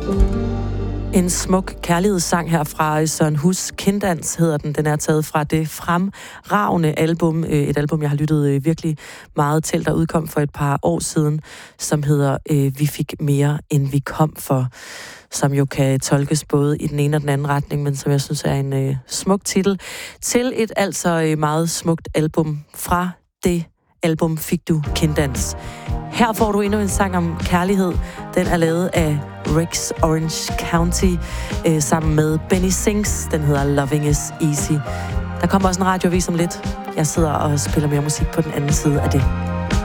En smuk kærlighedssang her fra Søren Hus. Kinddans hedder den. Den er taget fra det fremragende album. Et album, jeg har lyttet virkelig meget til, der udkom for et par år siden, som hedder Vi fik mere, end vi kom for. Som jo kan tolkes både i den ene og den anden retning, men som jeg synes er en smuk titel til et altså meget smukt album. Fra det album fik du Kinddans. Her får du endnu en sang om kærlighed. Den er lavet af Rex Orange County sammen med Benny Sings. Den hedder Loving is Easy. Der kommer også en radioavis om lidt. Jeg sidder og spiller mere musik på den anden side af det.